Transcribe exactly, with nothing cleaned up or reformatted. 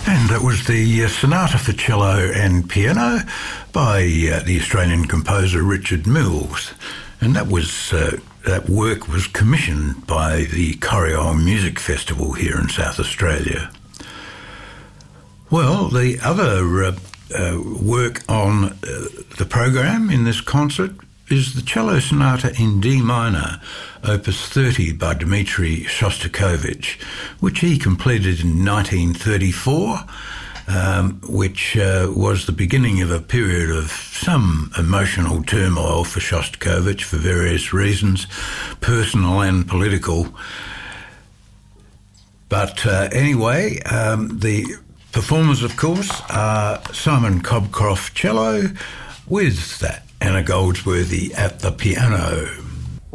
And that was the uh, Sonata for Cello and Piano by uh, the Australian composer Richard Mills. And that was uh, that work was commissioned by the Coriol Music Festival here in South Australia. Well, the other uh, uh, work on uh, the program in this concert is the Cello Sonata in D minor, Opus thirty by Dmitri Shostakovich, which he completed in nineteen thirty-four, um, which uh, was the beginning of a period of some emotional turmoil for Shostakovich for various reasons, personal and political. But uh, anyway, um, the performers, of course, are Simon Cobcroft cello with that Anna Goldsworthy at the piano.